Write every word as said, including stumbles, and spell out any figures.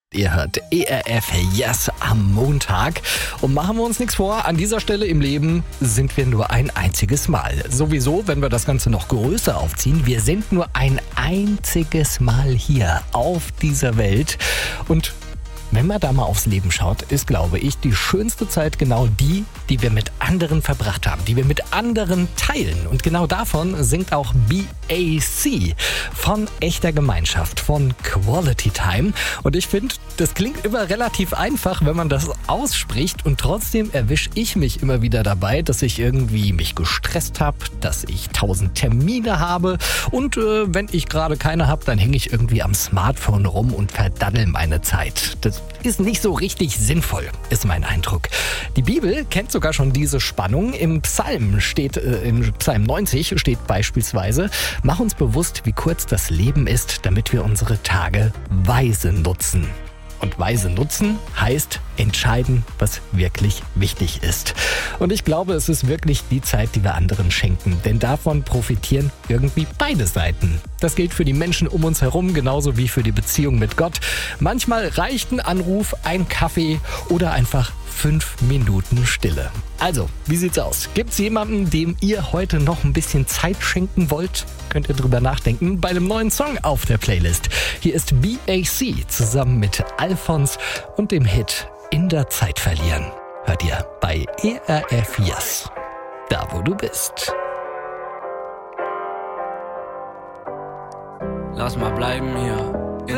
Ihr hört E R F Yes am Montag. Und machen wir uns nichts vor, an dieser Stelle im Leben sind wir nur ein einziges Mal. Sowieso, wenn wir das Ganze noch größer aufziehen, wir sind nur ein einziges Mal hier auf dieser Welt. Und wenn man da mal aufs Leben schaut, ist, glaube ich, die schönste Zeit genau die, die wir mit anderen verbracht haben, die wir mit anderen teilen. Und genau davon singt auch B A C, von echter Gemeinschaft, von Quality Time. Und ich finde, das klingt immer relativ einfach, wenn man das ausspricht. Und trotzdem erwische ich mich immer wieder dabei, dass ich irgendwie mich gestresst habe, dass ich tausend Termine habe. Und äh, wenn ich gerade keine habe, dann hänge ich irgendwie am Smartphone rum und verdaddel meine Zeit. Das ist nicht so richtig sinnvoll, ist mein Eindruck. Die Bibel kennt sogar schon diese Spannung. Im Psalm steht, äh, im Psalm neunzig steht beispielsweise: Mach uns bewusst, wie kurz das Leben ist, damit wir unsere Tage weise nutzen. Und weise nutzen heißt entscheiden, was wirklich wichtig ist. Und ich glaube, es ist wirklich die Zeit, die wir anderen schenken. Denn davon profitieren irgendwie beide Seiten. Das gilt für die Menschen um uns herum, genauso wie für die Beziehung mit Gott. Manchmal reicht ein Anruf, ein Kaffee oder einfach fünf Minuten Stille. Also, wie sieht's aus? Gibt's jemanden, dem ihr heute noch ein bisschen Zeit schenken wollt? Könnt ihr drüber nachdenken bei einem neuen Song auf der Playlist. Hier ist B A C zusammen mit Alphons und dem Hit In der Zeit verlieren. Hört ihr bei E R F Yes. Da, wo du bist. Lass mal bleiben hier.